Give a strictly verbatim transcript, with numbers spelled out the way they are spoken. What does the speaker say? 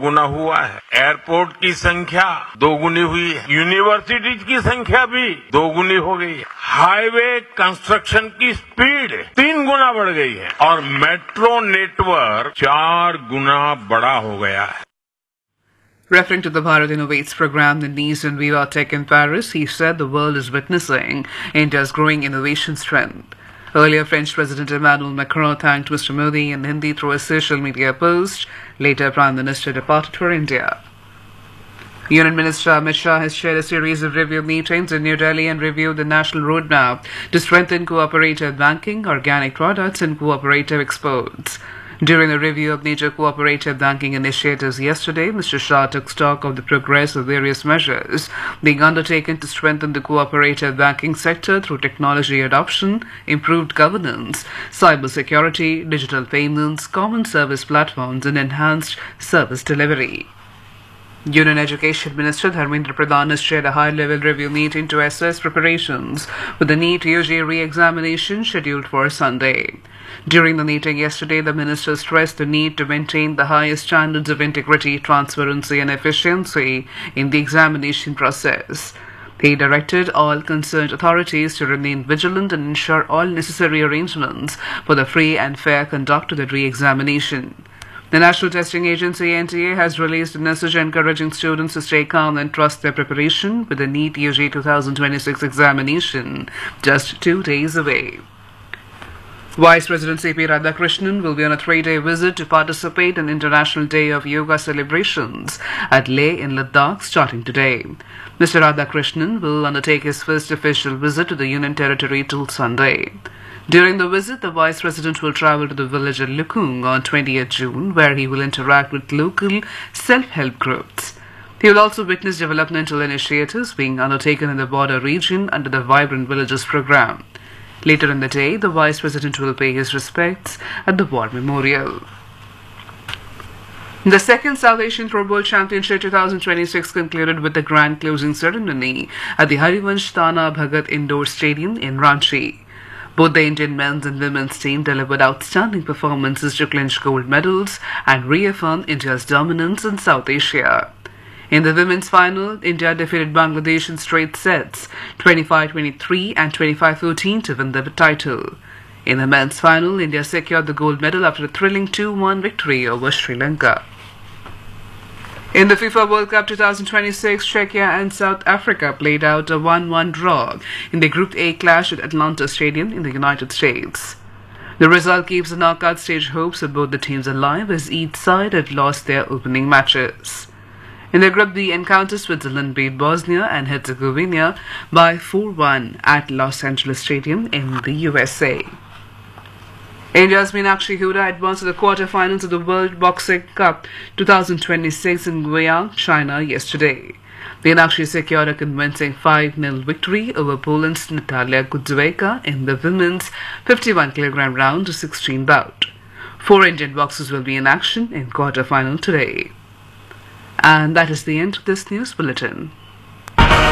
दोगुना हुआ है, एयरपोर्ट की संख्या दोगुनी हुई है, यूनिवर्सिटीज की संख्या भी दोगुनी हो गई है, हाईवे कंस्ट्रक्शन की स्पीड तीन गुना बढ़ गई है और मेट्रो नेटवर्क चार गुना बड़ा हो गया है. Referring to the Bharat Innovates program in Nice and Viva Tech in Paris, he said the world is witnessing India's growing innovation strength. Earlier, French President Emmanuel Macron thanked Mister Modi in Hindi through a social media post. Later, Prime Minister departed for India. Union Minister Amit Shah has chaired a series of review meetings in New Delhi and reviewed the national roadmap to strengthen cooperative banking, organic products and cooperative exports. During the review of major cooperative banking initiatives yesterday, Mister Shah took stock of the progress of various measures being undertaken to strengthen the cooperative banking sector through technology adoption, improved governance, cyber security, digital payments, common service platforms, and enhanced service delivery. Union Education Minister Dharmendra Pradhan has chaired a high-level review meeting to assess preparations for the NEET U G re-examination scheduled for Sunday. During the meeting yesterday, the minister stressed the need to maintain the highest standards of integrity, transparency and efficiency in the examination process. He directed all concerned authorities to remain vigilant and ensure all necessary arrangements for the free and fair conduct of the re-examination. The National Testing Agency N T A has released a message encouraging students to stay calm and trust their preparation with the NEET U G twenty twenty-six examination just two days away. Vice President C P Radhakrishnan will be on a three-day visit to participate in International Day of Yoga celebrations at Leh in Ladakh starting today. Mister Radhakrishnan will undertake his first official visit to the Union Territory till Sunday. During the visit, the Vice President will travel to the village of Lukung on twentieth June, where he will interact with local self-help groups. He will also witness developmental initiatives being undertaken in the border region under the Vibrant Villages program. Later in the day, the Vice President will pay his respects at the War Memorial. The second South Asian Throwball Championship twenty twenty-six concluded with the grand closing ceremony at the Harivansh Tana Bhagat Indoor Stadium in Ranchi. Both the Indian men's and women's team delivered outstanding performances to clinch gold medals and reaffirm India's dominance in South Asia. In the women's final, India defeated Bangladesh in straight sets, twenty-five twenty-three and twenty-five fourteen to win the title. In the men's final, India secured the gold medal after a thrilling two one victory over Sri Lanka. In the FIFA World Cup twenty twenty-six, Czechia and South Africa played out a one one draw in the Group A clash at Atlanta Stadium in the United States. The result keeps the knockout stage hopes of both the teams alive as each side had lost their opening matches. In the Group B encounter, Switzerland beat Bosnia and Herzegovina by four one at Los Angeles Stadium in the U S A. India's Meenakshi Huda advanced to the quarter-finals of the World Boxing Cup twenty twenty-six in Guiyang, China yesterday. Meenakshi secured a convincing five nil victory over Poland's Natalia Kudzwejka in the women's fifty-one kilogram round to sixteen bout. Four Indian boxers will be in action in quarter-final today. And that is the end of this news bulletin.